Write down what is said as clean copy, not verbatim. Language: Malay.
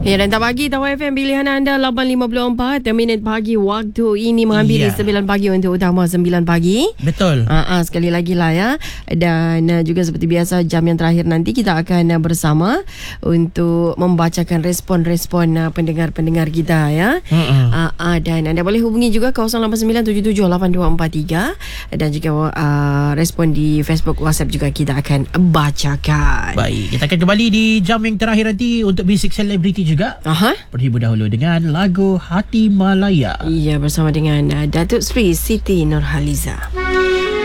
Ya, dan tak pagi Tahu FM pilihan anda 8.54 minit pagi waktu ini menghampiri 9 pagi untuk utama 9 pagi. Betul. Sekali lagi lah ya. Dan juga seperti biasa jam yang terakhir nanti kita akan bersama untuk membacakan respon-respon pendengar-pendengar kita ya. Dan anda boleh hubungi juga 0897782243 dan juga respon di Facebook, WhatsApp juga kita akan bacakan. Baik, kita akan kembali di jam yang terakhir nanti untuk Basic Celebrity juga. Berhibur dahulu dengan lagu Hati Malaya. Iya, bersama dengan Datuk Sri Siti Nurhaliza.